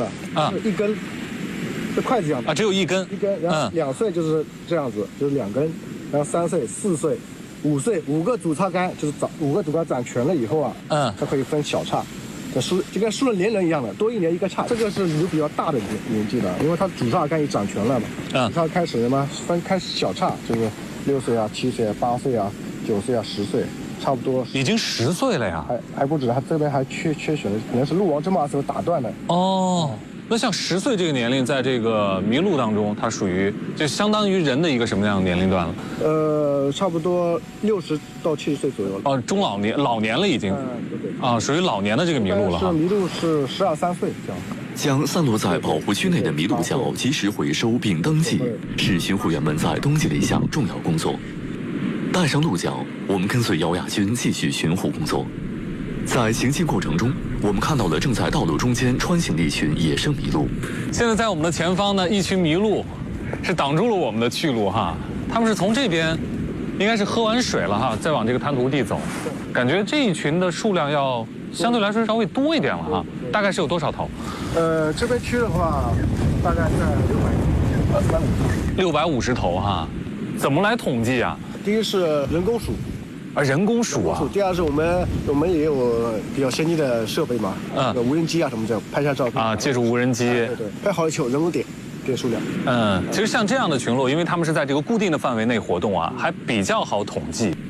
的啊， 一根，是筷子一样的啊，只有一根， 然后2岁就是这样子，就是2根，然后3岁、4岁、5岁，5个主叉杆就是5个主杆长全了以后啊，它可以分小叉。就跟输了年人一样的，多1年1个叉。这个是牛比较大的年纪的，因为它主叉杆已长全了嘛。主叉开始开始小叉，就是6岁啊、7岁啊、8岁啊、9岁啊、10岁，差不多。 已经10岁了呀？ 还不止，它这边还缺血了，可能是鹿王之马时候打断的。 哦，那像10岁这个年龄，在这个麋鹿当中，它属于就相当于人的一个什么样的年龄段了？ 差不多60到70岁左右了。 哦，老年了已经。对。啊，属于老年的这个麋鹿了哈。 麋鹿是12、13岁这样。 将散落在保护区内的麋鹿角及时回收并登记，是巡护员们在冬季的一项重要工作。带上鹿角，我们跟随姚亚军继续巡护工作。在行进过程中，我们看到了正在道路中间穿行的一群野生麋鹿。 现在在我们的前方呢，一群麋鹿是挡住了我们的去路哈。他们是从这边，应该是喝完水了哈，再往这个滩涂地走。感觉这一群的数量要相对来说稍微多一点了哈。大概是有多少头？ 这边区的话，大概在 650头哈。怎么来统计啊？ 第一是人工数。 人工数啊。 第二是我们也有比较先进的设备嘛，无人机啊什么的，拍下照片啊，借助无人机， 对，拍好了以后人工点数量。 其实像这样的群落，因为他们是在这个固定的范围内活动啊，还比较好统计。